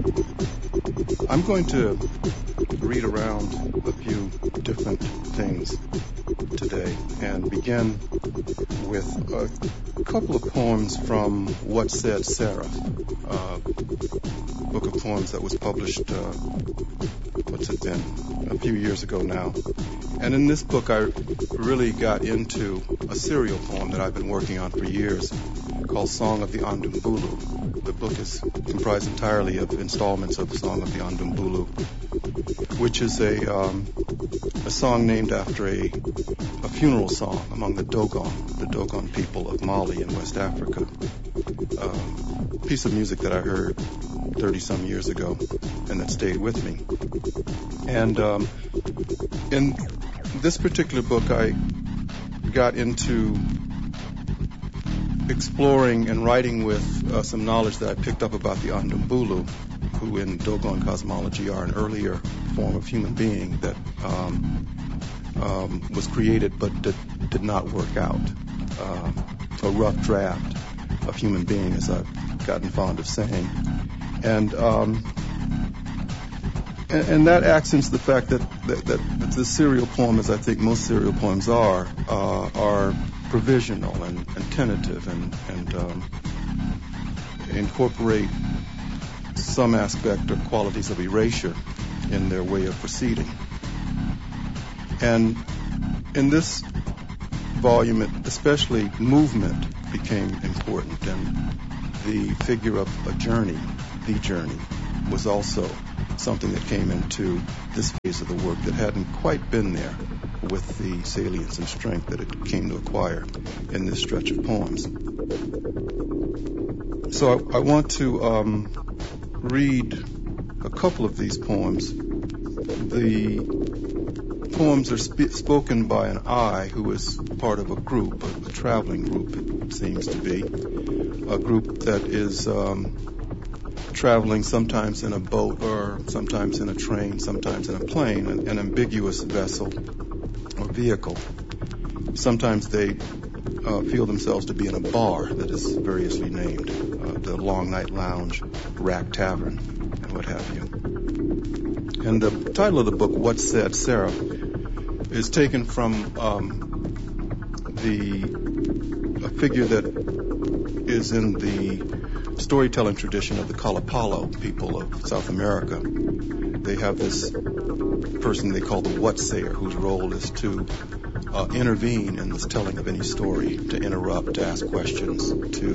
I'm going to read around a few different things today and begin with a couple of poems from What Said Sarah, a book of poems that was published, what's it been, a few years ago now. And in this book, I really got into a serial poem that I've been working on for years called Song of the Andumbulu. The book is comprised entirely of installments of Song of the Andumbulu, which is a song named after a funeral song among the Dogon people of Mali in West Africa. A piece of music that I heard 30-some years ago and that stayed with me. And in this particular book, I got into exploring and writing with some knowledge that I picked up about the Andumbulu, who in Dogon cosmology are an earlier form of human being that was created but did not work out. A rough draft of human being, as I've gotten fond of saying. And that accents the fact that the serial poem, as I think most serial poems are provisional and tentative and incorporate some aspect or qualities of erasure in their way of proceeding. And in this volume, especially movement became important, and the figure of a journey, the journey, was also something that came into this phase of the work that hadn't quite been there with the salience and strength that it came to acquire in this stretch of poems. So I want to read a couple of these poems. The poems are spoken by an I who is part of a group, a traveling group, it seems to be, a group that is traveling sometimes in a boat or sometimes in a train, sometimes in a plane, an ambiguous vessel or vehicle. Sometimes they feel themselves to be in a bar that is variously named, the Long Night Lounge, Rack Tavern, and what have you. And the title of the book, What Said Sarah, is taken from a figure that is in the storytelling tradition of the Kalapalo people of South America. They have this person they call the What-Sayer, whose role is to intervene in this telling of any story, to interrupt, to ask questions,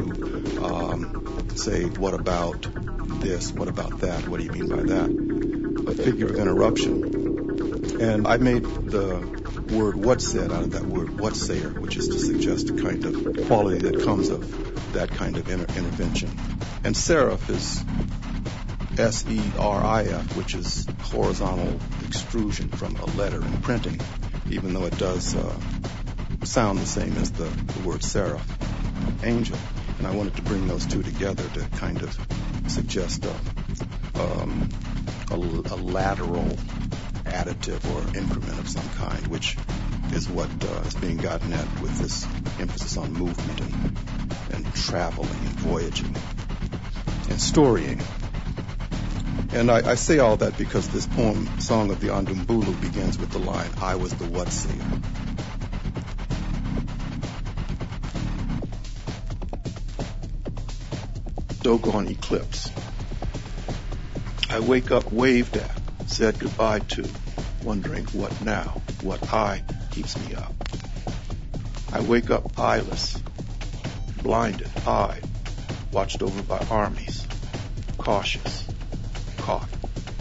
to say, what about this, what about that, what do you mean by that? A figure of interruption. And I made the word what said out of that word what-sayer, which is to suggest a kind of quality that comes of that kind of intervention. And serif is S-E-R-I-F, which is horizontal extrusion from a letter in printing, even though it does sound the same as the word seraph, angel. And I wanted to bring those two together to kind of suggest a lateral additive or increment of some kind, which is what is being gotten at with this emphasis on movement and traveling and voyaging and storying. And I say all that because this poem, Song of the Andumbulu, begins with the line, I was the what-sayer. Dogon eclipse. I wake up waved at, said goodbye to, wondering what now, what I keeps me up. I wake up eyeless, blinded, eyed, watched over by armies, cautious, caught.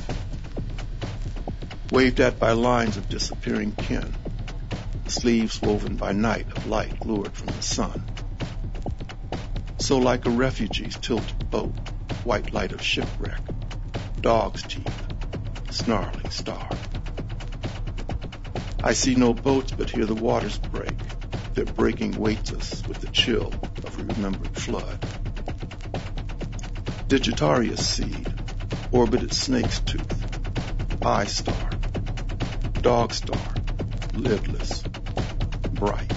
Waved at by lines of disappearing kin, sleeves woven by night of light lured from the sun. So like a refugee's tilted boat, white light of shipwreck, dog's teeth, snarling star. I see no boats but hear the waters break. Their breaking waits us with the chill of a remembered flood. Digitarius seed, orbited snake's tooth, eye star, dog star, lidless, bright.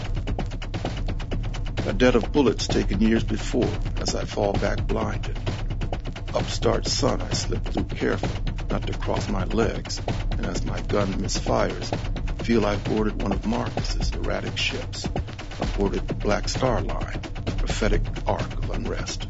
A debt of bullets taken years before as I fall back blinded. upstart sun, I slip through careful, not to cross my legs, and as my gun misfires, feel I've boarded one of Marcus's erratic ships, aboarded the Black Star Line, prophetic ark of unrest.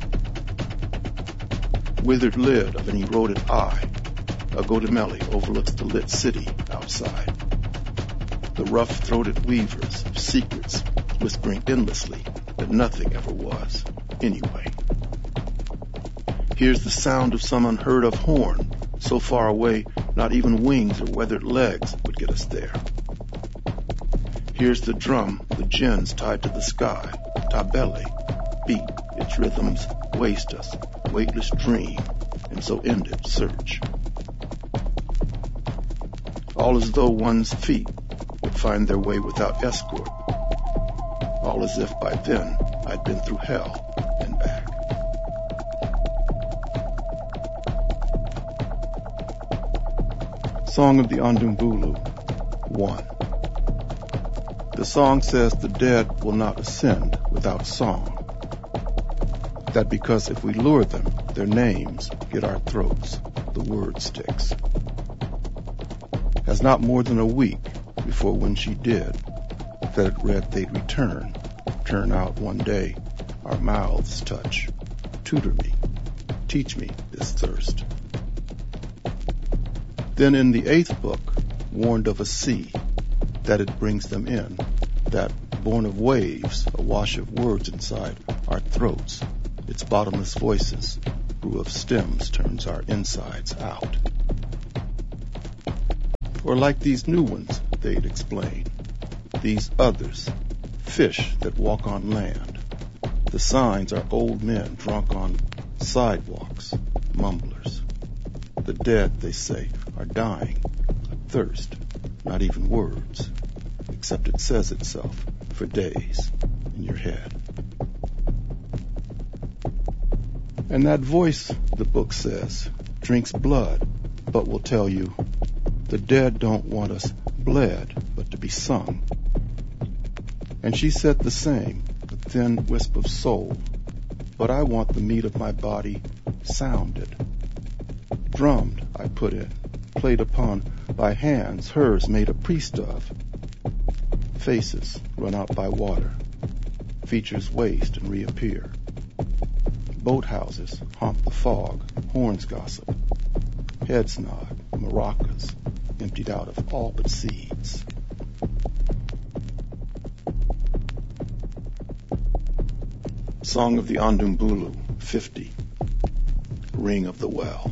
Withered lid of an eroded eye, a Gotemeli overlooks the lit city outside. The rough-throated weavers of secrets whispering endlessly that nothing ever was, anyway. Here's the sound of some unheard-of horn, so far away not even wings or weathered legs would get us there. Here's the drum, the gins tied to the sky, tabele, beat, its rhythms waste us, weightless dream, and so ended search. All as though one's feet would find their way without escort, all as if by then I'd been through hell and back. Song of the Andumbulu, 1. The song says the dead will not ascend without song. That because if we lure them, their names get our throats, the word sticks. As not more than a week before when she did, that it read they'd return, turn out one day, our mouths touch. Tutor me, teach me this thirst. Then in the 8th book, warned of a sea, that it brings them in, that, born of waves, a wash of words inside our throats, its bottomless voices, brew of stems turns our insides out. Or like these new ones, they'd explain, these others, fish that walk on land. The signs are old men drunk on sidewalks, mumblers. The dead, they say, are dying, of thirst, not even words, except it says itself for days in your head. And that voice, the book says, drinks blood, but will tell you, the dead don't want us bled, but to be sung. And she said the same, a thin wisp of soul, but I want the meat of my body sounded. Drummed, I put in, played upon by hands hers made a priest of. Faces run out by water, features waste and reappear. Boathouses haunt the fog, horns gossip, heads nod, maracas emptied out of all but seeds. Song of the Andumbulu, 50. Ring of the Well.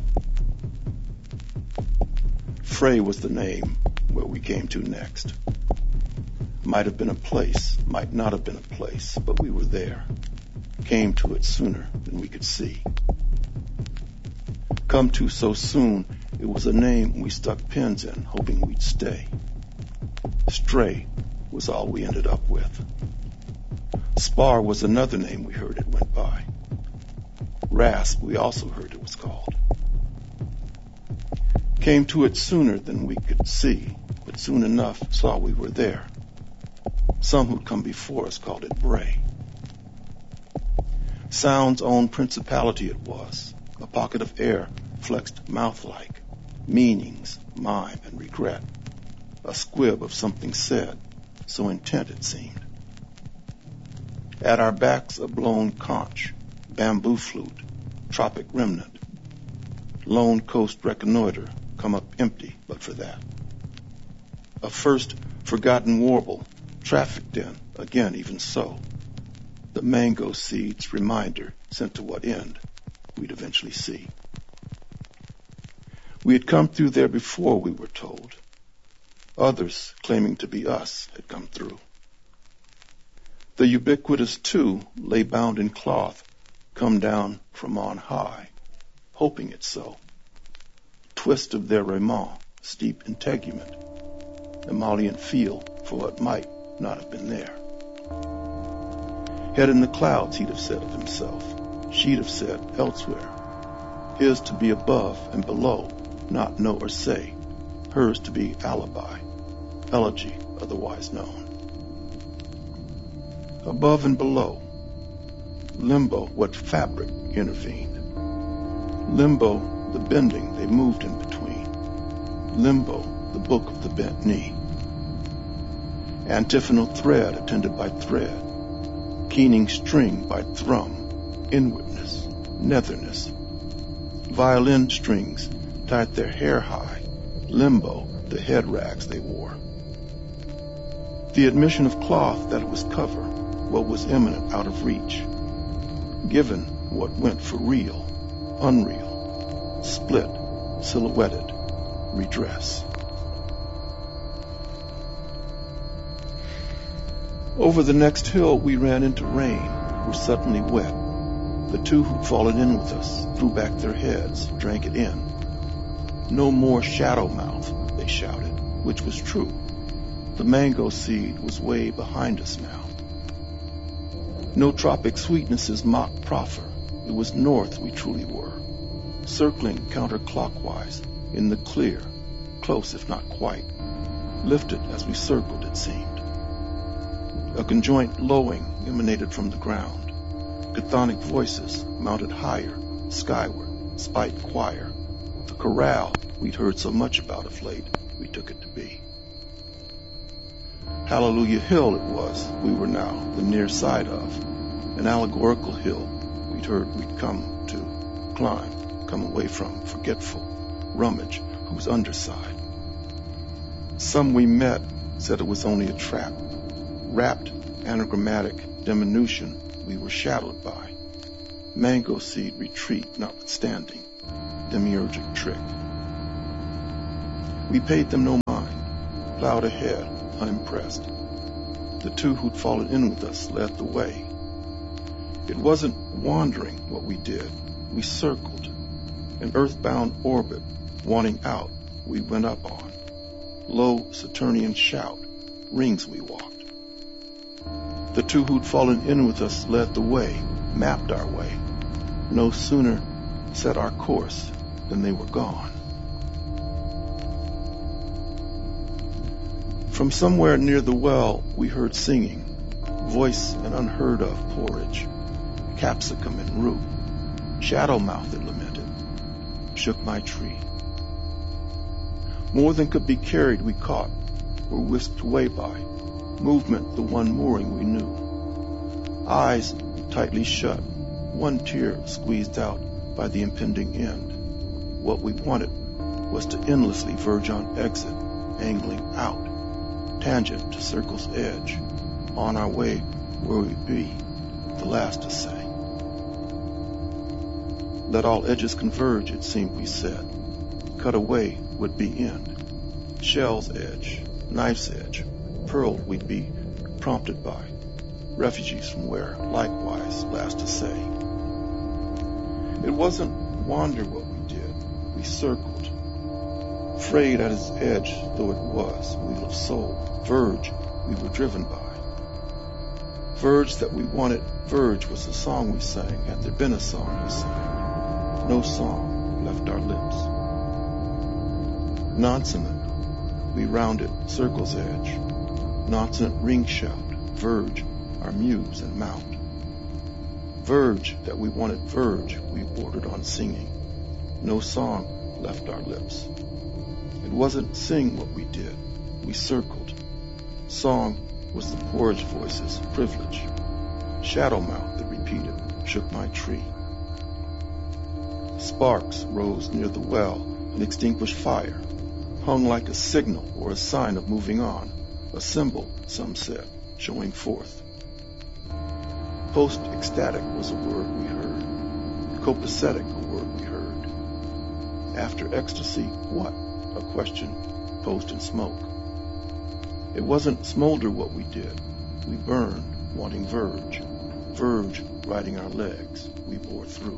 Frey was the name where we came to next. Might have been a place, might not have been a place, but we were there. Came to it sooner than we could see. Come to so soon, it was a name we stuck pins in, hoping we'd stay. Stray was all we ended up with. Spar was another name we heard it went by. Rasp we also heard it was called. Came to it sooner than we could see, but soon enough saw we were there. Some who'd come before us called it Bray. Sound's own principality it was, a pocket of air flexed mouth-like, meanings, mime, and regret, a squib of something said, so intent it seemed. At our backs a blown conch, bamboo flute, tropic remnant, lone coast reconnoiter, come up empty but for that. A first forgotten warble, trafficked in, again even so. The mango seeds reminder sent to what end we'd eventually see. We had come through there before, we were told. Others, claiming to be us, had come through. The ubiquitous two lay bound in cloth, come down from on high, hoping it so. Twist of their Raymond, steep integument, emollient feel for what might not have been there. Head in the clouds, he'd have said of himself. She'd have said elsewhere. His to be above and below, not know or say. Hers to be alibi, elegy otherwise known. Above and below, limbo, what fabric intervened? Limbo, the bending they moved in between. Limbo, the book of the bent knee. Antiphonal thread attended by thread. Keening string by thrum. Inwardness, netherness. Violin strings tied their hair high. Limbo, the head rags they wore. The admission of cloth that it was cover, what was imminent out of reach. Given what went for real, unreal, split, silhouetted, redress. Over the next hill we ran into rain, were suddenly wet. The two who'd fallen in with us threw back their heads, drank it in. No more shadow mouth, they shouted, which was true. The mango seed was way behind us now. No tropic sweetnesses mock proffer. It was north we truly were, circling counterclockwise in the clear, close if not quite, lifted as we circled it seemed. A conjoint lowing emanated from the ground. Chthonic voices mounted higher, skyward, spiked choir. The chorale we'd heard so much about of late, we took it to be. Hallelujah Hill it was we were now the near side of, an allegorical hill we'd heard we'd come to climb, come away from, forgetful, rummage, whose underside. Some we met said it was only a trap, wrapped anagrammatic diminution we were shadowed by, mango seed retreat notwithstanding, demiurgic trick. We paid them no mind, plowed ahead, unimpressed. The two who'd fallen in with us led the way. It wasn't wandering what we did. We circled. An earthbound orbit, wanting out, we went up on. Low Saturnian shout, rings we walked. The two who'd fallen in with us led the way, mapped our way. No sooner set our course than they were gone. From somewhere near the well, we heard singing, voice an unheard of porridge, capsicum and root, shadow mouth it lamented, shook my tree. More than could be carried we caught, were whisked away by, movement the one mooring we knew. Eyes tightly shut, one tear squeezed out by the impending end. What we wanted was to endlessly verge on exit, angling out, tangent to circle's edge, on our way where we'd be, the last to say. Let all edges converge, it seemed we said. Cut away would be end. Shell's edge, knife's edge, pearled we'd be prompted by. Refugees from where, likewise, last to say. It wasn't wander what we did. We circled. Frayed at his edge though it was, wheel of soul. Verge we were driven by. Verge that we wanted, verge was the song we sang, had there been a song we sang. No song left our lips. Nonsonant, we rounded circle's edge. Nonsonant ring shout, verge, our muse and mount. Verge that we wanted, verge we ordered on singing. No song left our lips. It wasn't sing what we did, we circled. Song was the porridge voice's privilege. Shadow mouth that repeated, shook my tree. Sparks rose near the well, an extinguished fire, hung like a signal or a sign of moving on, a symbol, some said, showing forth. Post-ecstatic was a word we heard, copacetic a word we heard. After ecstasy, what? A question posed in smoke. It wasn't smolder what we did. We burned, wanting verge. Verge riding our legs, we bore through.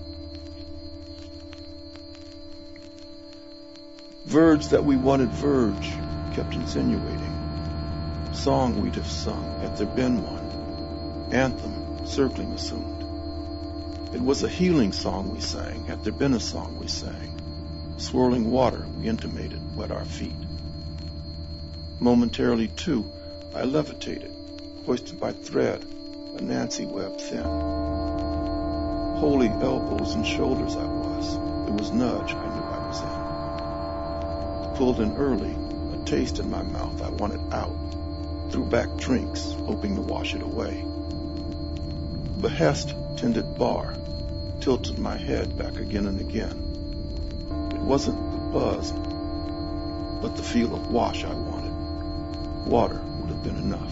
Verge that we wanted verge, kept insinuating. Song we'd have sung, had there been one. Anthem, circling assumed. It was a healing song we sang, had there been a song we sang. Swirling water, we intimated, wet our feet. Momentarily, too, I levitated, hoisted by thread, a Nancy web thin. Holy elbows and shoulders I was. was. It was Nudge I knew I was in. Pulled in early, a taste in my mouth I wanted out. Threw back drinks, hoping to wash it away. Behest tended bar, tilted my head back again and again. It wasn't the buzz, but the feel of wash I wanted. Water would have been enough.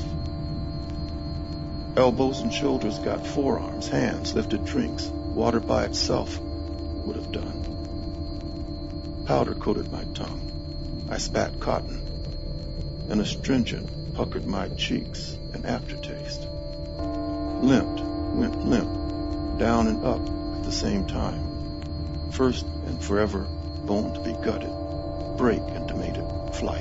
Elbows and shoulders got forearms, hands lifted drinks. Water by itself would have done. Powder coated my tongue. I spat cotton. An astringent puckered my cheeks, an aftertaste. Limped, went limp, down and up at the same time. First and forever bone to be gutted, break intimated flight.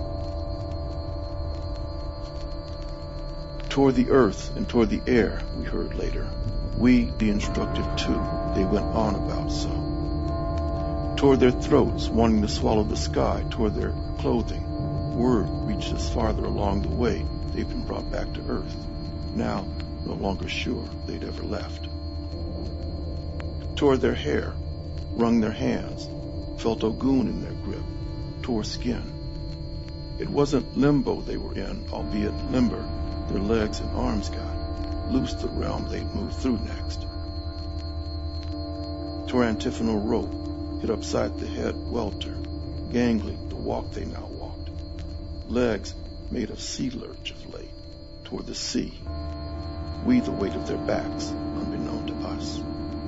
Toward the earth and toward the air, we heard later. We, the instructed too, they went on about so. Toward their throats, wanting to swallow the sky, toward their clothing. Word reached us farther along the way. They've been brought back to earth. Now, no longer sure they'd ever left. Toward their hair, wrung their hands, felt Ogun in their grip, tore skin. It wasn't limbo they were in, albeit limber, their legs and arms got, loosed the realm they'd move through next. Tore antiphonal rope, hit upside the head welter, gangling the walk they now walked. Legs made of sea lurch of late, toward the sea. We the weight of their backs, unbeknown to us.